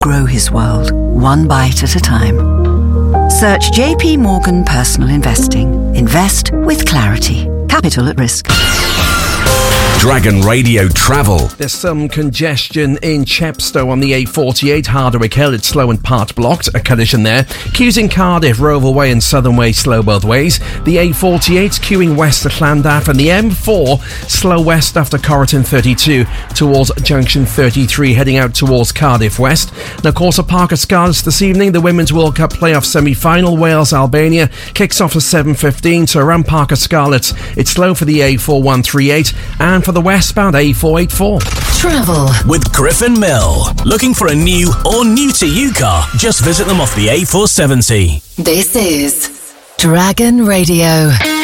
grow his world, one bite at a time. Search JP Morgan Personal Investing. Invest with clarity. Capital at risk. Dragon Radio Travel. There's some congestion in Chepstow on the A48, Hardwick Hill. It's slow and part blocked. A collision there. Queues in Cardiff, Roval Way and Southern Way slow both ways. The A48's queuing west at Llandaff, and the M4 slow west after Corriton 32 towards Junction 33, heading out towards Cardiff West. And of course, at Parc y Scarlets this evening, the Women's World Cup playoff semi-final, Wales-Albania, kicks off at 7:15. So around Parc y Scarlets, it's slow for the A4138 and for the westbound A484. Travel with Griffin Mill. Looking for a new or new to you car? Just visit them off the A470. This is Dragon Radio.